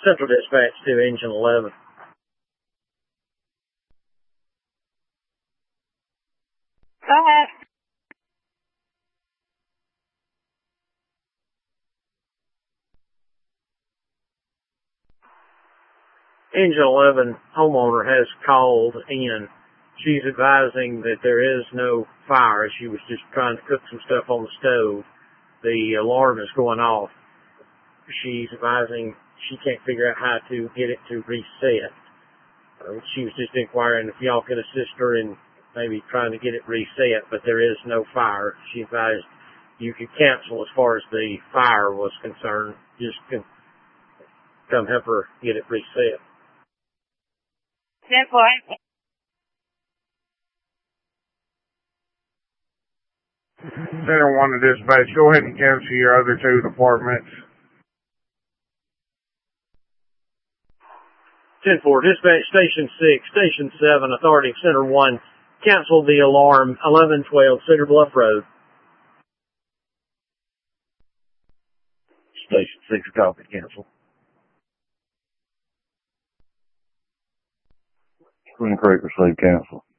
Central Dispatch to Engine 11. Go ahead. Engine 11 homeowner has called in. She's advising that there is no fire. She was just trying to cook some stuff on the stove. The alarm is going off. She's advising she can't figure out how to get it to reset. She was just inquiring if y'all could assist her in maybe trying to get it reset, but there is no fire. She advised you could cancel as far as the fire was concerned. Just come help her get it reset. 10-4. Center 1 to dispatch, go ahead and cancel your other two departments. 10-4, dispatch station 6, station 7, authority of Center 1, cancel the alarm 1112 Cedar Bluff Road. Station 6, copy, cancel. Spring Creek received, cancel.